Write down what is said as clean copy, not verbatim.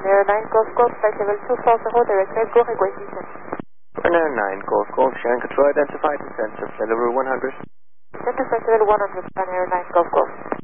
9 Golf Golf, flight level 240, direct flight, go requisition. Runway 9 Golf Golf, sharing control identified, descent to flight level 100. Descent to flight level 100, runway 9 Golf Golf.